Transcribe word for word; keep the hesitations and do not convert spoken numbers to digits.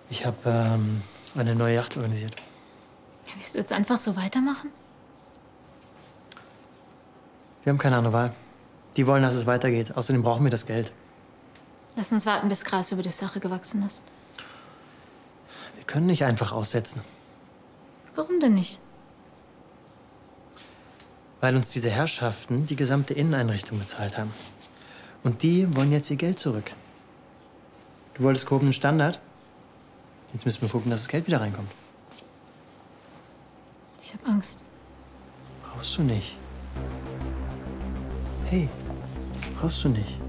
Ich habe ähm, eine neue Yacht organisiert. Willst du jetzt einfach so weitermachen? Wir haben keine andere Wahl. Die wollen, dass es weitergeht. Außerdem brauchen wir das Geld. Lass uns warten, bis Gras über die Sache gewachsen ist. Wir können nicht einfach aussetzen. Warum denn nicht? Weil uns diese Herrschaften die gesamte Inneneinrichtung bezahlt haben. Und die wollen jetzt ihr Geld zurück. Du wolltest gehobenen Standard? Jetzt müssen wir gucken, dass das Geld wieder reinkommt. Ich habe Angst. Brauchst du nicht. Hey, brauchst du nicht.